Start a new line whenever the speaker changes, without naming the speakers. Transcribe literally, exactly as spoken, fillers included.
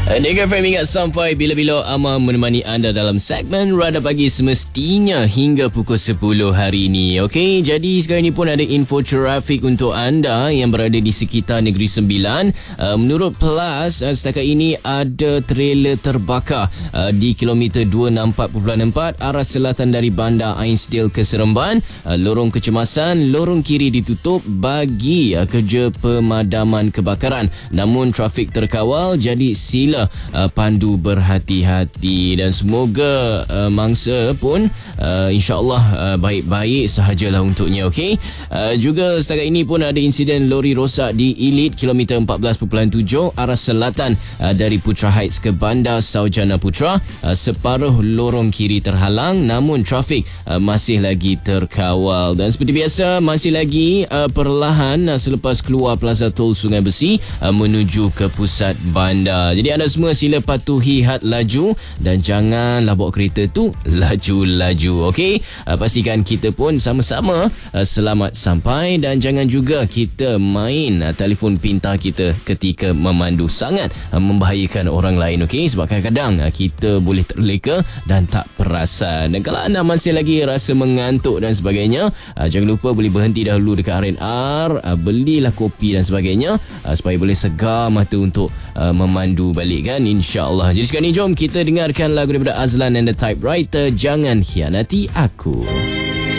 Dengar F M ingat sampai bila-bila Amar menemani anda dalam segmen Radar Pagi semestinya hingga pukul sepuluh hari ini. Okey, jadi sekarang ini pun ada info trafik untuk anda yang berada di sekitar Negeri Sembilan. Uh, menurut Plus, uh, setakat ini ada trailer terbakar uh, di kilometer dua enam empat perpuluhan empat arah selatan dari Bandar Ainsdale ke Seremban. Uh, lorong kecemasan, lorong kiri ditutup bagi uh, kerja pemadaman kebakaran. Namun trafik terkawal, jadi sila uh, pandu berhati-hati dan semoga uh, mangsa pun uh, insya-Allah uh, baik-baik sahajalah untuknya. Okey, uh, juga setakat ini pun ada insiden lori rosak di Elite kilometer empat belas perpuluhan tujuh arah selatan uh, dari Putra Heights ke Bandar Saujana Putra. Uh, separuh lorong kiri terhalang, namun trafik uh, masih lagi terkawal. Dan seperti biasa masih lagi uh, perlahan uh, selepas keluar Plaza Tol Sungai Besi uh, menuju ke pusat bandar. Jadi anda semua sila patuhi had laju dan janganlah bawa kereta tu laju-laju. Okey, uh, pastikan kita pun sama-sama uh, selamat sampai dan jangan juga kita main uh, telefon pintar kita ketika memandu, sangat uh, membahayakan orang lain. Okey, sebab kadang-kadang uh, kita boleh terleka dan tak perasan. Dan kalau anda masih lagi rasa mengantuk dan sebagainya, uh, jangan lupa boleh berhenti dahulu dekat R and R, uh, belilah kopi dan sebagainya uh, supaya boleh segar mata untuk uh, memandu balik kan, insya-Allah. Jadi sekarang ni jom kita dengarkan lagu daripada Azlan and the Typewriter, Jangan Khianati Aku.